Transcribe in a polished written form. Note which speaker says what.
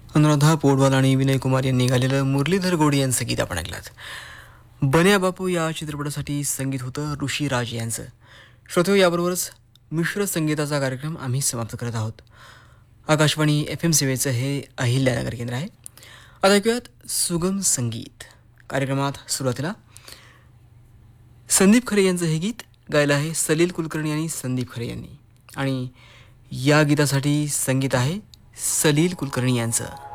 Speaker 1: अनुराधा पौडवाल आणि विनय कुमार यांनी गायलेलं मुरलीधर गोडे यांचं गीत आपण ऐकलात. बन्या बापू या चित्रपटासाठी संगीत होतं ऋषीराज यांचं. श्रोतो, याबरोबरच मिश्र संगीताचा कार्यक्रम आम्ही समाप्त करत आहोत. आकाशवाणी FM सेवेचं हे अहिल्यानगर केंद्र आहे. आता ऐकूयात सुगम संगीत. कार्यक्रमात सुरुवातीला संदीप खरे यांचं हे गीत गायलं आहे सलील कुलकर्णी आणि संदीप खरे यांनी, आणि या गीतासाठी संगीत आहे सलील कुलकर्णी यांचं.